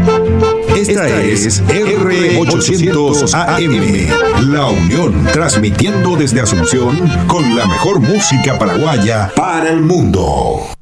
Esta es R800 AM, La Unión, transmitiendo desde Asunción con la mejor música paraguaya para el mundo.